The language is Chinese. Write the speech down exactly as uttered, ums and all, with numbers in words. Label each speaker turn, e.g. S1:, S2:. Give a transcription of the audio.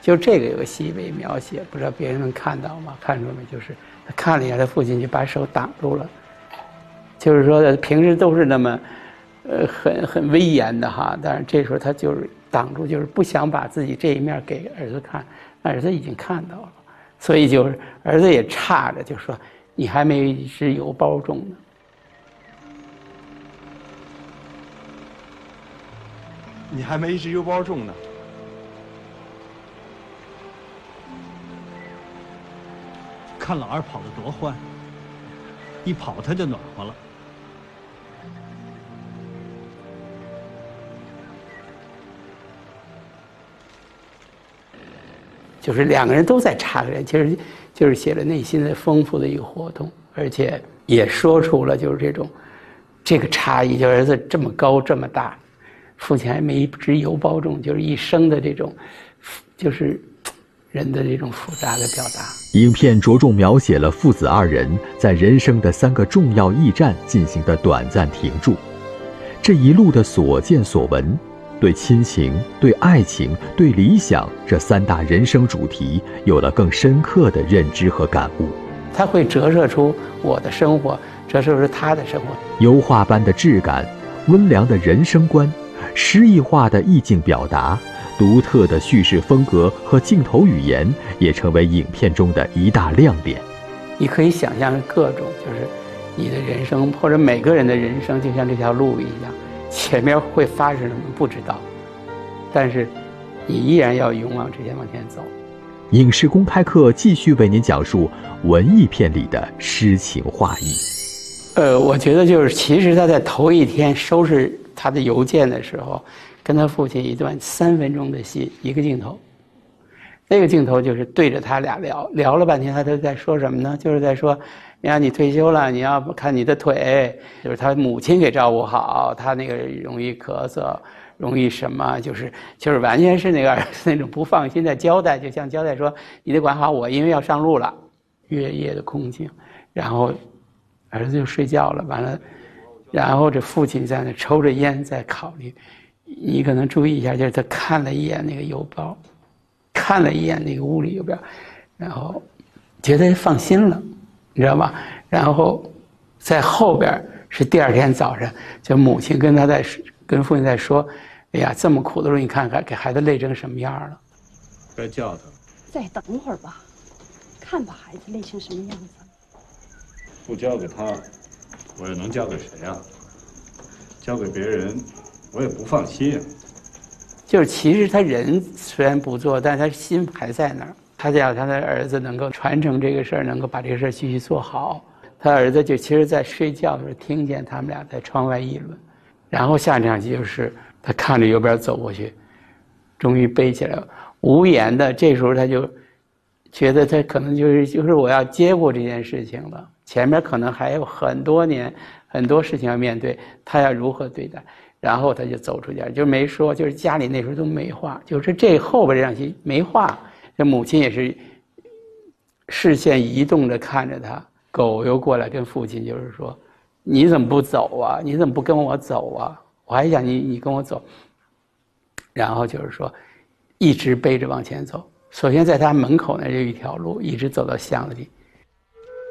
S1: 就这个有个细微描写，不知道别人能看到吗？看出没？就是他看了一下，他父亲就把手挡住了。就是说，平时都是那么，呃，很很威严的哈，但是这时候他就是挡住，就是不想把自己这一面给儿子看，儿子已经看到了，所以就是儿子也叉着，就说你还没一只邮包中呢。
S2: 你还没一只邮包中呢。
S3: 看老二跑得多欢，一跑他就暖和了。
S1: 就是两个人都在插个人，其实就是写了内心的丰富的一个活动，而且也说出了就是这种这个差异，就儿子这么高这么大，父亲还没一只邮包中，就是一生的这种，就是人的这种复杂的表达。
S4: 影片着重描写了父子二人在人生的三个重要驿站进行的短暂停驻，这一路的所见所闻，对亲情、对爱情、对理想这三大人生主题有了更深刻的认知和感悟。
S1: 它会折射出我的生活，折射出他的生活。
S4: 油画般的质感，温良的人生观，诗意化的意境表达，独特的叙事风格和镜头语言也成为影片中的一大亮点。
S1: 你可以想象各种，就是你的人生或者每个人的人生就像这条路一样，前面会发生什么不知道，但是你依然要勇往直前往前走。
S4: 影视公开课继续为您讲述文艺片里的诗情画意。
S1: 呃，我觉得就是其实他在头一天收拾他的邮件的时候，跟他父亲一段三分钟的戏，一个镜头，那个镜头就是对着他俩聊，聊了半天，他都在说什么呢？就是在说，你看你退休了，你要看你的腿，就是他母亲给照顾好，他那个容易咳嗽，容易什么，就是就是完全是那个儿子那种不放心的交代，就像交代说，你得管好我，因为要上路了。月夜的空静，然后儿子就睡觉了，完了，然后这父亲在那抽着烟在考虑。你可能注意一下，就是他看了一眼那个邮包，看了一眼那个屋里邮票，然后觉得放心了，你知道吗？然后在后边是第二天早上，就母亲跟他在跟父亲在说：“哎呀，这么苦的时候，你看看给孩子累成什么样了。”
S2: 该叫他。
S5: 再等会儿吧，看把孩子累成什么样子。
S6: 不交给他，我又能交给谁啊？交给别人，我也不放心啊。
S1: 就是其实他人虽然不做，但是他心还在那儿。他想他的儿子能够传承这个事儿，能够把这个事儿继续做好。他儿子就其实在睡觉的时候听见他们俩在窗外议论，然后下场戏就是他看着邮边走过去，终于背起来了，无言的。这时候他就觉得他可能就是就是我要接过这件事情了，前面可能还有很多年很多事情要面对，他要如何对待？然后他就走出家，就没说，就是家里那时候都没话，就是这后边这场戏没话。这母亲也是视线移动着看着他，狗又过来跟父亲就是说：“你怎么不走啊？你怎么不跟我走啊？我还想你你跟我走。”然后就是说，一直背着往前走。首先在他门口那就一条路，一直走到巷子里。